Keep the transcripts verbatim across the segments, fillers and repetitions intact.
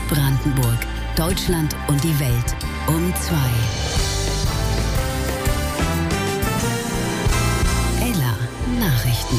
Brandenburg, Deutschland und die Welt um zwei. Ella Nachrichten.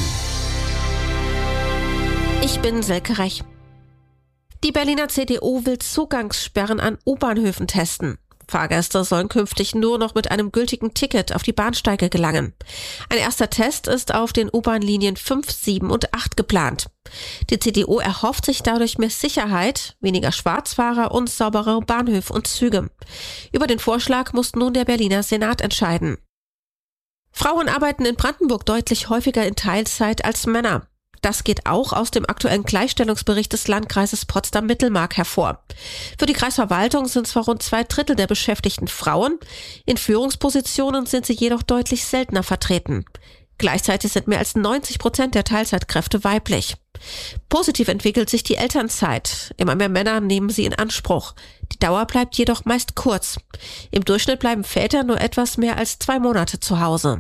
Ich bin Silke Rech. Die Berliner C D U will Zugangssperren an U-Bahnhöfen testen. Fahrgäste sollen künftig nur noch mit einem gültigen Ticket auf die Bahnsteige gelangen. Ein erster Test ist auf den U-Bahn-Linien fünf, sieben und acht geplant. Die C D U erhofft sich dadurch mehr Sicherheit, weniger Schwarzfahrer und sauberere Bahnhöfe und Züge. Über den Vorschlag muss nun der Berliner Senat entscheiden. Frauen arbeiten in Brandenburg deutlich häufiger in Teilzeit als Männer. Das geht auch aus dem aktuellen Gleichstellungsbericht des Landkreises Potsdam-Mittelmark hervor. Für die Kreisverwaltung sind zwar rund zwei Drittel der Beschäftigten Frauen, in Führungspositionen sind sie jedoch deutlich seltener vertreten. Gleichzeitig sind mehr als neunzig Prozent der Teilzeitkräfte weiblich. Positiv entwickelt sich die Elternzeit. Immer mehr Männer nehmen sie in Anspruch. Die Dauer bleibt jedoch meist kurz. Im Durchschnitt bleiben Väter nur etwas mehr als zwei Monate zu Hause.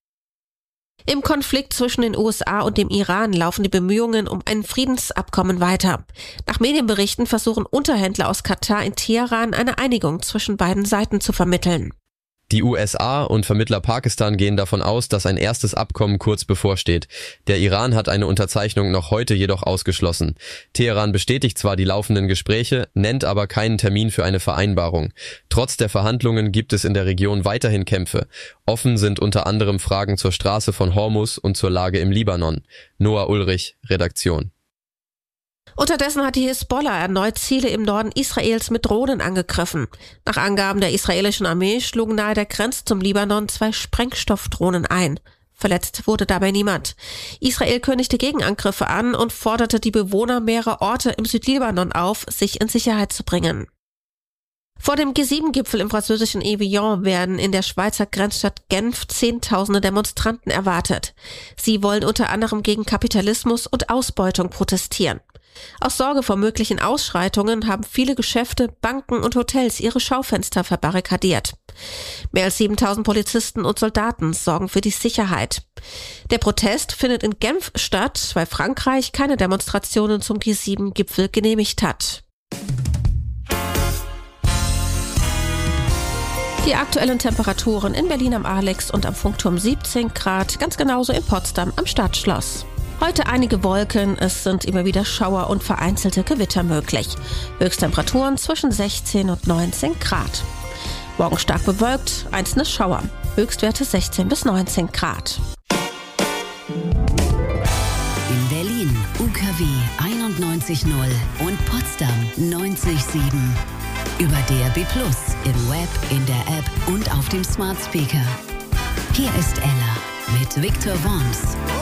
Im Konflikt zwischen den U S A und dem Iran laufen die Bemühungen um ein Friedensabkommen weiter. Nach Medienberichten versuchen Unterhändler aus Katar in Teheran eine Einigung zwischen beiden Seiten zu vermitteln. Die U S A und Vermittler Pakistan gehen davon aus, dass ein erstes Abkommen kurz bevorsteht. Der Iran hat eine Unterzeichnung noch heute jedoch ausgeschlossen. Teheran bestätigt zwar die laufenden Gespräche, nennt aber keinen Termin für eine Vereinbarung. Trotz der Verhandlungen gibt es in der Region weiterhin Kämpfe. Offen sind unter anderem Fragen zur Straße von Hormuz und zur Lage im Libanon. Noah Ulrich, Redaktion. Unterdessen hat die Hisbollah erneut Ziele im Norden Israels mit Drohnen angegriffen. Nach Angaben der israelischen Armee schlugen nahe der Grenze zum Libanon zwei Sprengstoffdrohnen ein. Verletzt wurde dabei niemand. Israel kündigte Gegenangriffe an und forderte die Bewohner mehrerer Orte im Südlibanon auf, sich in Sicherheit zu bringen. Vor dem G sieben Gipfel im französischen Evian werden in der Schweizer Grenzstadt Genf Zehntausende Demonstranten erwartet. Sie wollen unter anderem gegen Kapitalismus und Ausbeutung protestieren. Aus Sorge vor möglichen Ausschreitungen haben viele Geschäfte, Banken und Hotels ihre Schaufenster verbarrikadiert. Mehr als siebentausend Polizisten und Soldaten sorgen für die Sicherheit. Der Protest findet in Genf statt, weil Frankreich keine Demonstrationen zum G sieben Gipfel genehmigt hat. Die aktuellen Temperaturen in Berlin am Alex und am Funkturm siebzehn Grad, ganz genauso in Potsdam am Stadtschloss. Heute einige Wolken, es sind immer wieder Schauer und vereinzelte Gewitter möglich. Höchsttemperaturen zwischen sechzehn und neunzehn Grad. Morgen stark bewölkt, einzelne Schauer. Höchstwerte sechzehn bis neunzehn Grad. In Berlin U K W einundneunzig Komma null und Potsdam neunzig Komma sieben. Über D A B plus, im Web, in der App und auf dem Smart Speaker. Hier ist Ella mit Victor Worms.